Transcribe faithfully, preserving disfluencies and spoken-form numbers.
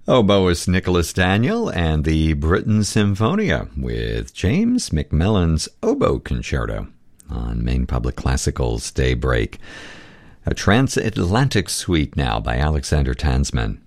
Oboist Nicholas Daniel and the Britten Symphonia with James McMillan's Oboe Concerto on Maine Public Classical's Daybreak. A Transatlantic Suite now by Alexander Tansman.